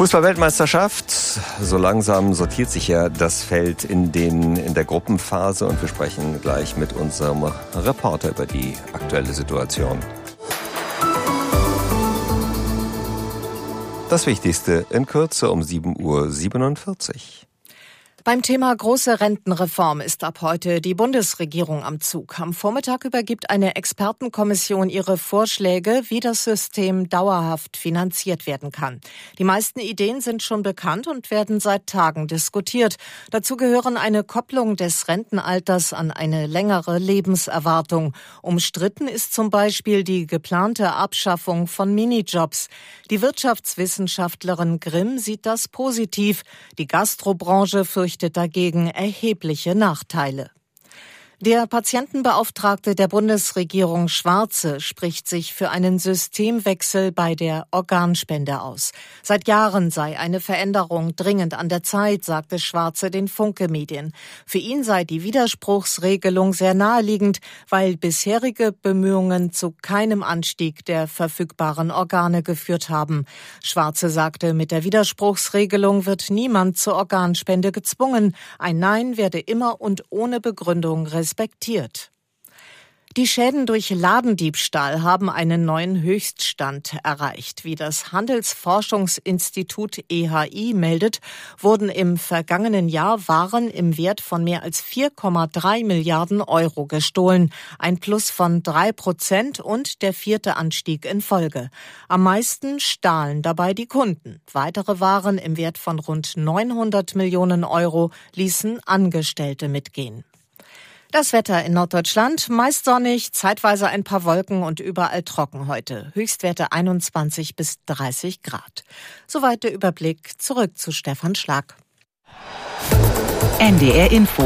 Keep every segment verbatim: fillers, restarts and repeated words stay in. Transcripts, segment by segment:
Fußball-Weltmeisterschaft. So langsam sortiert sich ja das Feld in, den, in der Gruppenphase und wir sprechen gleich mit unserem Reporter über die aktuelle Situation. Das Wichtigste in Kürze um sieben Uhr siebenundvierzig. Beim Thema große Rentenreform ist ab heute die Bundesregierung am Zug. Am Vormittag übergibt eine Expertenkommission ihre Vorschläge, wie das System dauerhaft finanziert werden kann. Die meisten Ideen sind schon bekannt und werden seit Tagen diskutiert. Dazu gehören eine Kopplung des Rentenalters an eine längere Lebenserwartung. Umstritten ist zum Beispiel die geplante Abschaffung von Minijobs. Die Wirtschaftswissenschaftlerin Grimm sieht das positiv. Die Gastrobranche fürchtet dagegen erhebliche Nachteile. Der Patientenbeauftragte der Bundesregierung Schwarze spricht sich für einen Systemwechsel bei der Organspende aus. Seit Jahren sei eine Veränderung dringend an der Zeit, sagte Schwarze den Funke-Medien. Für ihn sei die Widerspruchsregelung sehr naheliegend, weil bisherige Bemühungen zu keinem Anstieg der verfügbaren Organe geführt haben. Schwarze sagte, mit der Widerspruchsregelung wird niemand zur Organspende gezwungen. Ein Nein werde immer und ohne Begründung respektiert. respektiert. Die Schäden durch Ladendiebstahl haben einen neuen Höchststand erreicht. Wie das Handelsforschungsinstitut E H I meldet, wurden im vergangenen Jahr Waren im Wert von mehr als vier Komma drei Milliarden Euro gestohlen. Ein Plus von drei Prozent und der vierte Anstieg in Folge. Am meisten stahlen dabei die Kunden. Weitere Waren im Wert von rund neunhundert Millionen Euro ließen Angestellte mitgehen. Das Wetter in Norddeutschland, meist sonnig, zeitweise ein paar Wolken und überall trocken heute. Höchstwerte einundzwanzig bis dreißig Grad. Soweit der Überblick. Zurück zu Stefan Schlag. N D R Info.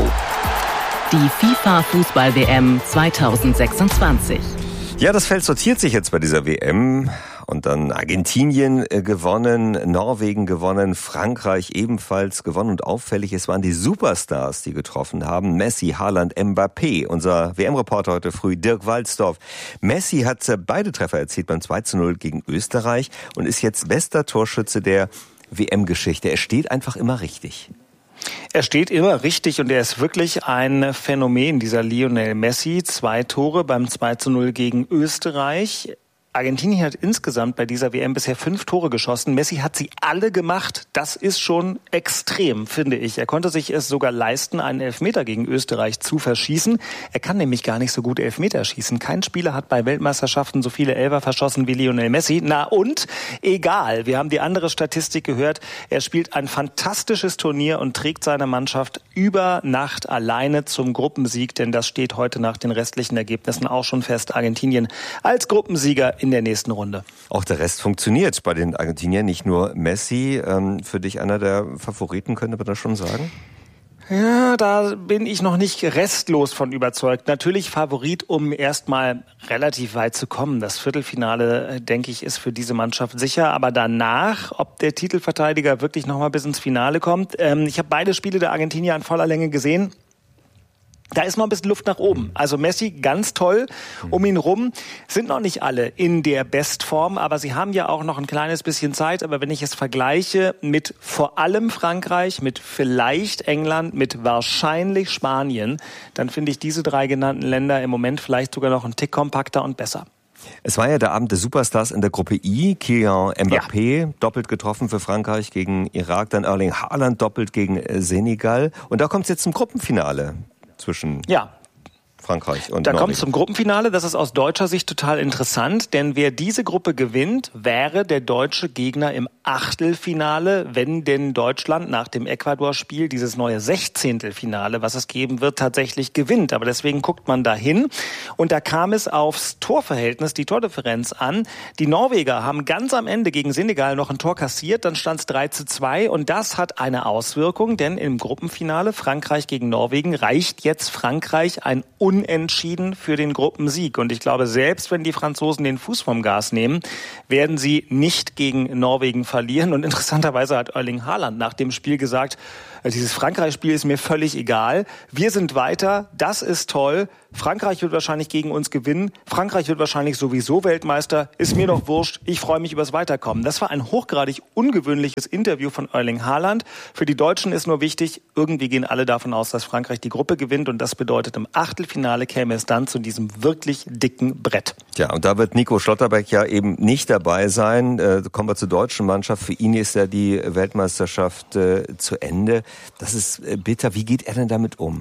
Die FIFA-Fußball-W M zweitausendsechsundzwanzig. Ja, das Feld sortiert sich jetzt bei dieser W M. Und dann Argentinien gewonnen, Norwegen gewonnen, Frankreich ebenfalls gewonnen. Und auffällig, es waren die Superstars, die getroffen haben. Messi, Haaland, Mbappé. Unser W M-Reporter heute früh, Dirk Walzdorf. Messi hat beide Treffer erzielt beim zwei zu null gegen Österreich und ist jetzt bester Torschütze der W M-Geschichte. Er steht einfach immer richtig. Er steht immer richtig und er ist wirklich ein Phänomen, dieser Lionel Messi. Zwei Tore beim zwei zu null gegen Österreich. Argentinien hat insgesamt bei dieser W M bisher fünf Tore geschossen. Messi hat sie alle gemacht. Das ist schon extrem, finde ich. Er konnte sich es sogar leisten, einen Elfmeter gegen Österreich zu verschießen. Er kann nämlich gar nicht so gut Elfmeter schießen. Kein Spieler hat bei Weltmeisterschaften so viele Elfer verschossen wie Lionel Messi. Na und? Egal. Wir haben die andere Statistik gehört. Er spielt ein fantastisches Turnier und trägt seine Mannschaft über Nacht alleine zum Gruppensieg. Denn das steht heute nach den restlichen Ergebnissen auch schon fest. Argentinien als Gruppensieger in der nächsten Runde. Auch der Rest funktioniert bei den Argentiniern, nicht nur Messi. Ähm, für dich einer der Favoriten, könnte man das schon sagen? Ja, da bin ich noch nicht restlos von überzeugt. Natürlich Favorit, um erstmal relativ weit zu kommen. Das Viertelfinale, denke ich, ist für diese Mannschaft sicher. Aber danach, ob der Titelverteidiger wirklich noch mal bis ins Finale kommt. Ähm, ich habe beide Spiele der Argentinier an voller Länge gesehen. Da ist noch ein bisschen Luft nach oben. Also Messi ganz toll. Um ihn rum sind noch nicht alle in der Bestform, aber sie haben ja auch noch ein kleines bisschen Zeit. Aber wenn ich es vergleiche mit vor allem Frankreich, mit vielleicht England, mit wahrscheinlich Spanien, dann finde ich diese drei genannten Länder im Moment vielleicht sogar noch einen Tick kompakter und besser. Es war ja der Abend der Superstars in der Gruppe I. Kylian Mbappé, ja. doppelt getroffen für Frankreich gegen Irak, dann Erling Haaland doppelt gegen Senegal. Und da kommt es jetzt zum Gruppenfinale zwischen ja. Frankreich und Da Norwegen. kommt es zum Gruppenfinale. Das ist aus deutscher Sicht total interessant, denn wer diese Gruppe gewinnt, wäre der deutsche Gegner im Achtelfinale, wenn denn Deutschland nach dem Ecuador-Spiel dieses neue Sechzehntelfinale, was es geben wird, tatsächlich gewinnt. Aber deswegen guckt man da hin. Und da kam es aufs Torverhältnis, die Tordifferenz an. Die Norweger haben ganz am Ende gegen Senegal noch ein Tor kassiert, dann stand es drei zu zwei. Und das hat eine Auswirkung, denn im Gruppenfinale Frankreich gegen Norwegen reicht jetzt Frankreich ein Unentschieden für den Gruppensieg. Und ich glaube, selbst wenn die Franzosen den Fuß vom Gas nehmen, werden sie nicht gegen Norwegen verlieren. Und interessanterweise hat Erling Haaland nach dem Spiel gesagt, dieses Frankreich-Spiel ist mir völlig egal. Wir sind weiter, das ist toll. Frankreich wird wahrscheinlich gegen uns gewinnen, Frankreich wird wahrscheinlich sowieso Weltmeister, ist mir doch wurscht, ich freue mich übers Weiterkommen. Das war ein hochgradig ungewöhnliches Interview von Erling Haaland. Für die Deutschen ist nur wichtig, irgendwie gehen alle davon aus, dass Frankreich die Gruppe gewinnt und das bedeutet, im Achtelfinale käme es dann zu diesem wirklich dicken Brett. Ja, und da wird Nico Schlotterbeck ja eben nicht dabei sein. Äh, kommen wir zur deutschen Mannschaft. Für ihn ist ja die Weltmeisterschaft äh, zu Ende. Das ist äh, bitter. Wie geht er denn damit um?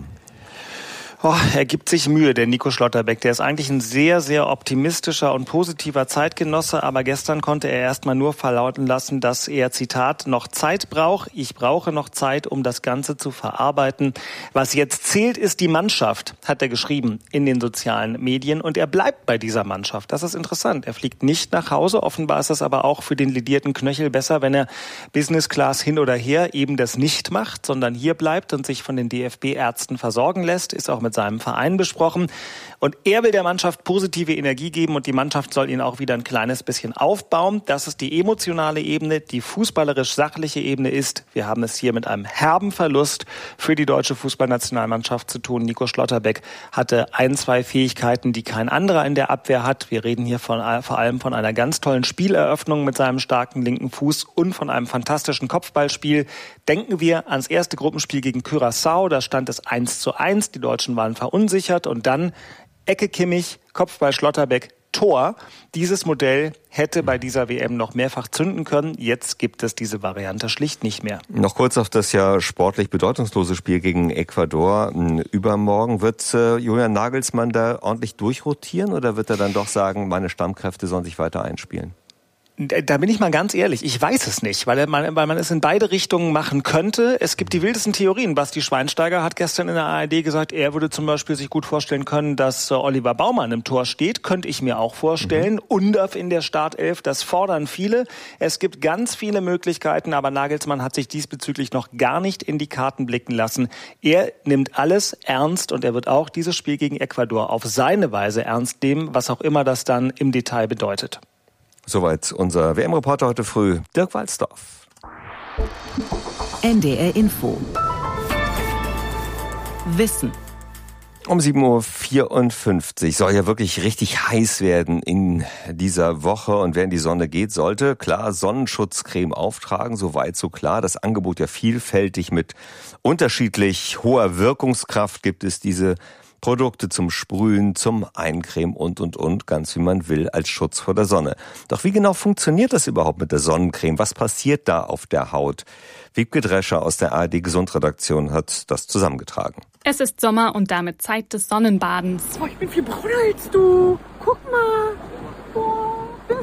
Oh, er gibt sich Mühe, der Nico Schlotterbeck. Der ist eigentlich ein sehr, sehr optimistischer und positiver Zeitgenosse. Aber gestern konnte er erstmal nur verlauten lassen, dass er, Zitat, noch Zeit braucht. Ich brauche noch Zeit, um das Ganze zu verarbeiten. Was jetzt zählt, ist die Mannschaft, hat er geschrieben in den sozialen Medien. Und er bleibt bei dieser Mannschaft. Das ist interessant. Er fliegt nicht nach Hause. Offenbar ist es aber auch für den ledierten Knöchel besser, wenn er Business Class hin oder her eben das nicht macht, sondern hier bleibt und sich von den D F B-Ärzten versorgen lässt. Ist auch mit seinem Verein besprochen. Und er will der Mannschaft positive Energie geben und die Mannschaft soll ihn auch wieder ein kleines bisschen aufbauen. Das ist die emotionale Ebene. Die fußballerisch-sachliche Ebene ist, wir haben es hier mit einem herben Verlust für die deutsche Fußballnationalmannschaft zu tun. Nico Schlotterbeck hatte ein, zwei Fähigkeiten, die kein anderer in der Abwehr hat. Wir reden hier von, vor allem von einer ganz tollen Spieleröffnung mit seinem starken linken Fuß und von einem fantastischen Kopfballspiel. Denken wir ans erste Gruppenspiel gegen Curaçao. Da stand es eins zu eins. Die Deutschen waren verunsichert und dann Ecke Kimmich, Kopfball Schlotterbeck, Tor. Dieses Modell hätte bei dieser W M noch mehrfach zünden können. Jetzt gibt es diese Variante schlicht nicht mehr. Noch kurz auf das ja sportlich bedeutungslose Spiel gegen Ecuador. Übermorgen wird äh, Julian Nagelsmann da ordentlich durchrotieren oder wird er dann doch sagen, meine Stammkräfte sollen sich weiter einspielen? Da bin ich mal ganz ehrlich, ich weiß es nicht, weil man, weil man es in beide Richtungen machen könnte. Es gibt die wildesten Theorien. Basti Schweinsteiger hat gestern in der A R D gesagt, er würde zum Beispiel sich gut vorstellen können, dass Oliver Baumann im Tor steht. Könnte ich mir auch vorstellen. Mhm. Undorf in der Startelf, das fordern viele. Es gibt ganz viele Möglichkeiten, aber Nagelsmann hat sich diesbezüglich noch gar nicht in die Karten blicken lassen. Er nimmt alles ernst und er wird auch dieses Spiel gegen Ecuador auf seine Weise ernst nehmen, was auch immer das dann im Detail bedeutet. Soweit unser W M-Reporter heute früh, Dirk Walzdorf. N D R Info. Wissen. Um sieben Uhr vierundfünfzig soll ja wirklich richtig heiß werden in dieser Woche. Und wer in die Sonne geht, sollte klar Sonnenschutzcreme auftragen. Soweit so klar. Das Angebot ja vielfältig mit unterschiedlich hoher Wirkungskraft gibt es diese Produkte zum Sprühen, zum Eincremen und, und, und, ganz wie man will, als Schutz vor der Sonne. Doch wie genau funktioniert das überhaupt mit der Sonnencreme? Was passiert da auf der Haut? Wiebke Drescher aus der A R D Gesundredaktion hat das zusammengetragen. Es ist Sommer und damit Zeit des Sonnenbadens. Oh, ich bin viel brauner als du. Guck mal. Oh,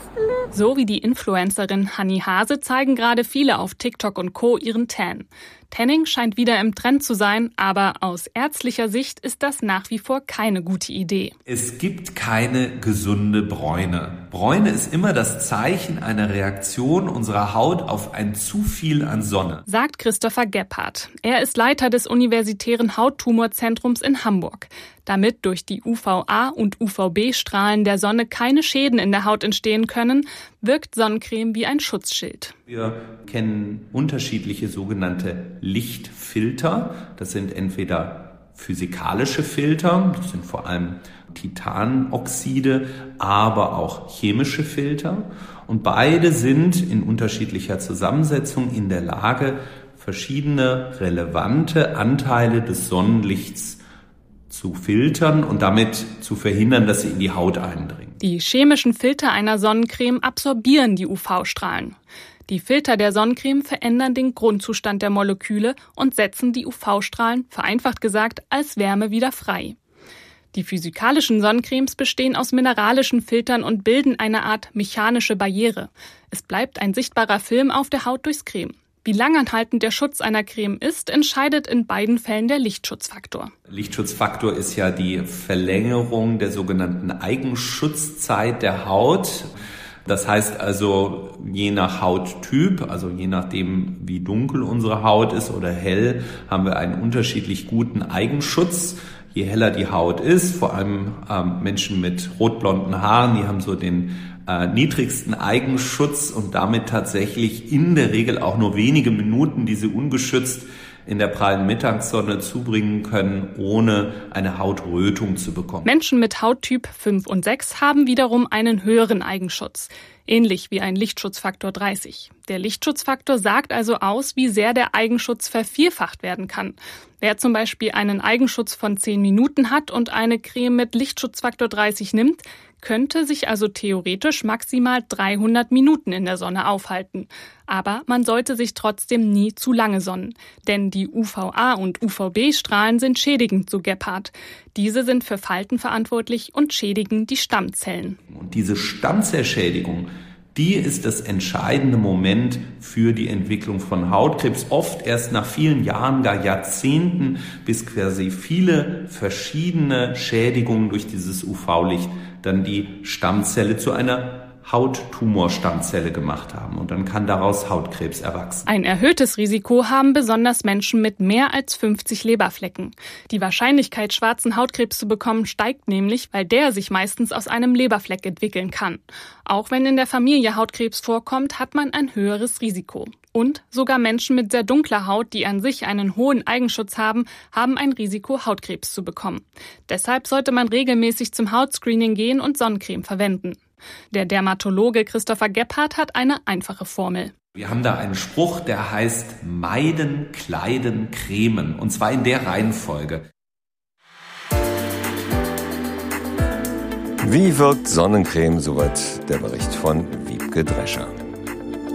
so wie die Influencerin Hanni Hase zeigen gerade viele auf TikTok und Co. ihren Tan. Tanning scheint wieder im Trend zu sein, aber aus ärztlicher Sicht ist das nach wie vor keine gute Idee. Es gibt keine gesunde Bräune. Bräune ist immer das Zeichen einer Reaktion unserer Haut auf ein zu viel an Sonne, sagt Christopher Gebhardt. Er ist Leiter des Universitären Hauttumorzentrums in Hamburg. Damit durch die U V A- und U V B-Strahlen der Sonne keine Schäden in der Haut entstehen können, wirkt Sonnencreme wie ein Schutzschild. Wir kennen unterschiedliche sogenannte Lichtfilter. Das sind entweder physikalische Filter, das sind vor allem Titanoxide, aber auch chemische Filter. Und beide sind in unterschiedlicher Zusammensetzung in der Lage, verschiedene relevante Anteile des Sonnenlichts zu filtern und damit zu verhindern, dass sie in die Haut eindringen. Die chemischen Filter einer Sonnencreme absorbieren die U V-Strahlen. Die Filter der Sonnencreme verändern den Grundzustand der Moleküle und setzen die U V-Strahlen, vereinfacht gesagt, als Wärme wieder frei. Die physikalischen Sonnencremes bestehen aus mineralischen Filtern und bilden eine Art mechanische Barriere. Es bleibt ein sichtbarer Film auf der Haut durchs Creme. Wie langanhaltend der Schutz einer Creme ist, entscheidet in beiden Fällen der Lichtschutzfaktor. Lichtschutzfaktor ist ja die Verlängerung der sogenannten Eigenschutzzeit der Haut. Das heißt also, je nach Hauttyp, also je nachdem, wie dunkel unsere Haut ist oder hell, haben wir einen unterschiedlich guten Eigenschutz. Je heller die Haut ist, vor allem ähm, Menschen mit rotblonden Haaren, die haben so den äh, niedrigsten Eigenschutz und damit tatsächlich in der Regel auch nur wenige Minuten diese ungeschützt in der prallen Mittagssonne zubringen können, ohne eine Hautrötung zu bekommen. Menschen mit Hauttyp fünf und sechs haben wiederum einen höheren Eigenschutz. Ähnlich wie ein Lichtschutzfaktor dreißig. Der Lichtschutzfaktor sagt also aus, wie sehr der Eigenschutz vervierfacht werden kann. Wer zum Beispiel einen Eigenschutz von zehn Minuten hat und eine Creme mit Lichtschutzfaktor dreißig nimmt, könnte sich also theoretisch maximal dreihundert Minuten in der Sonne aufhalten. Aber man sollte sich trotzdem nie zu lange sonnen. Denn die U V A- und U V B-Strahlen sind schädigend, so Gebhardt. Diese sind für Falten verantwortlich und schädigen die Stammzellen. Und diese Stammzellschädigung, die ist das entscheidende Moment für die Entwicklung von Hautkrebs. Oft erst nach vielen Jahren, gar Jahrzehnten, bis quasi viele verschiedene Schädigungen durch dieses U V-Licht dann die Stammzelle zu einer Hauttumorstammzelle gemacht haben. Und dann kann daraus Hautkrebs erwachsen. Ein erhöhtes Risiko haben besonders Menschen mit mehr als fünfzig Leberflecken. Die Wahrscheinlichkeit, schwarzen Hautkrebs zu bekommen, steigt nämlich, weil der sich meistens aus einem Leberfleck entwickeln kann. Auch wenn in der Familie Hautkrebs vorkommt, hat man ein höheres Risiko. Und sogar Menschen mit sehr dunkler Haut, die an sich einen hohen Eigenschutz haben, haben ein Risiko, Hautkrebs zu bekommen. Deshalb sollte man regelmäßig zum Hautscreening gehen und Sonnencreme verwenden. Der Dermatologe Christopher Gebhardt hat eine einfache Formel. Wir haben da einen Spruch, der heißt meiden, kleiden, cremen. Und zwar in der Reihenfolge. Wie wirkt Sonnencreme? Soweit der Bericht von Wiebke Drescher.